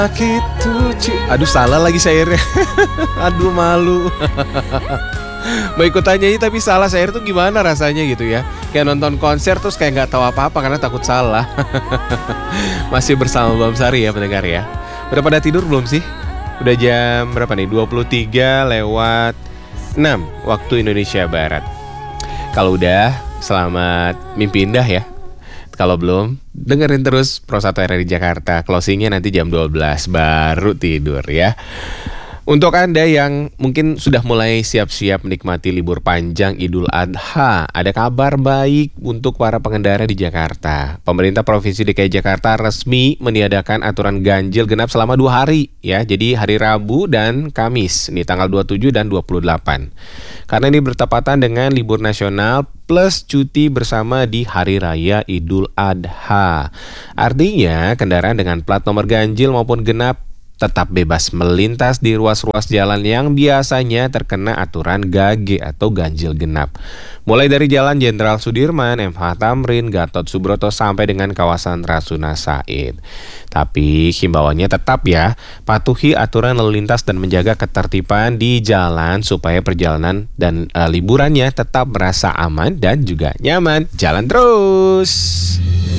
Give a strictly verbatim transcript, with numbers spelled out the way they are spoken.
Gitu, Ci. Aduh salah lagi syairnya. Aduh malu. Mau ikut nyanyi tapi salah syair tuh gimana rasanya gitu ya. Kayak nonton konser terus kayak gak tahu apa-apa karena takut salah. Masih bersama Bang Sari ya pendengar ya. Udah pada tidur belum sih? Udah jam berapa nih? dua puluh tiga lewat enam waktu Indonesia Barat. Kalau udah, selamat mimpi indah ya. Kalau belum, dengerin terus Pro satu R R I Jakarta. Closingnya nanti jam dua belas baru tidur ya. Untuk Anda yang mungkin sudah mulai siap-siap menikmati libur panjang Idul Adha, ada kabar baik untuk para pengendara di Jakarta. Pemerintah Provinsi D K I Jakarta resmi meniadakan aturan ganjil genap selama dua hari ya. Jadi hari Rabu dan Kamis, nih tanggal dua puluh tujuh dan dua puluh delapan. Karena ini bertepatan dengan libur nasional plus cuti bersama di Hari Raya Idul Adha. Artinya kendaraan dengan plat nomor ganjil maupun genap tetap bebas melintas di ruas-ruas jalan yang biasanya terkena aturan G A G atau ganjil genap. Mulai dari Jalan Jenderal Sudirman, M H Tamrin, Gatot Subroto sampai dengan kawasan Rasuna Said. Tapi himbauannya tetap ya, patuhi aturan lalu lintas dan menjaga ketertiban di jalan supaya perjalanan dan uh, liburannya tetap merasa aman dan juga nyaman. Jalan terus.